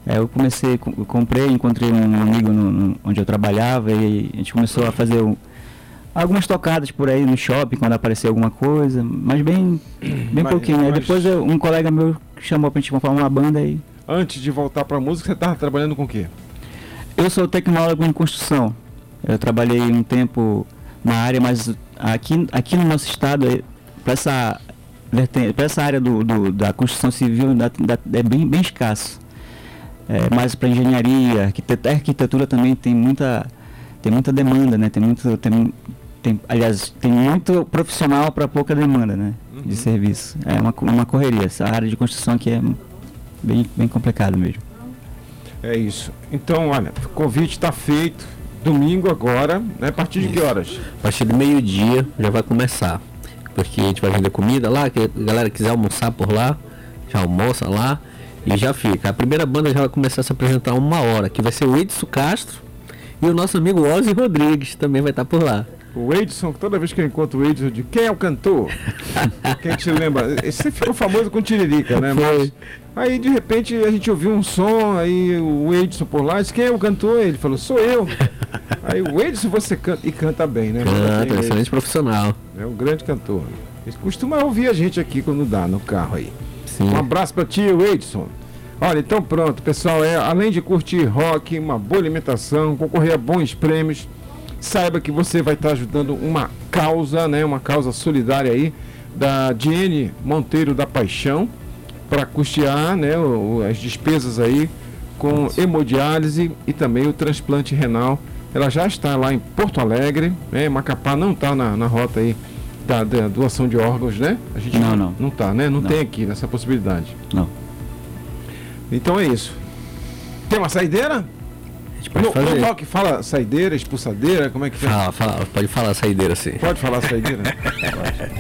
Eu comecei, comprei, encontrei um amigo onde eu trabalhava e a gente começou a fazer algumas tocadas por aí no shopping quando apareceu alguma coisa, mas bem pouquinho. Aí depois um colega meu chamou pra gente formar uma banda aí. Antes de voltar pra música, você estava trabalhando com o quê? Eu sou tecnólogo em construção. Eu trabalhei um tempo na área, mas aqui no nosso estado, para essa área da construção civil é bem escasso. Mas para engenharia, arquitetura também tem muita demanda, né? Aliás, tem muito profissional para pouca demanda, né? De serviço. É uma correria. Essa área de construção aqui é bem complicado mesmo. É isso. Então, olha, o convite está feito. Domingo agora, né? A partir de que horas? A partir do meio-dia já vai começar. Porque a gente vai vender comida lá, que a galera quiser almoçar por lá, já almoça lá e já fica. A primeira banda já vai começar a se apresentar 1 hora, que vai ser o Edson Castro e o nosso amigo Ozzy Rodrigues também vai estar por lá. O Edson, toda vez que eu encontro o Edson, eu digo, quem é o cantor? Quem te lembra? Você ficou famoso com Tiririca, né? Mas aí de repente a gente ouviu um som, aí o Edson por lá, disse, quem é o cantor? Ele falou, sou eu. Aí o Edson você canta, e canta bem, né? Canta, excelente profissional. É um grande cantor. Ele costuma ouvir a gente aqui quando dá, no carro aí. Sim. Um abraço pra ti, o Edson. Olha, então pronto, pessoal, além de curtir rock, uma boa alimentação, concorrer a bons prêmios, saiba que você vai estar ajudando uma causa, né? Uma causa solidária aí, da Diene Monteiro da Paixão, para custear, né, as despesas aí com hemodiálise e também o transplante renal. Ela já está lá em Porto Alegre, né? Macapá não está na rota aí da doação de órgãos, né? A gente não está, né? Não tem aqui nessa possibilidade. Não. Então é isso. Tem uma saideira? A gente pode fazer. No rock fala saideira, expulsadeira, como é que é? Pode falar saideira, sim. Pode falar saideira? Pode.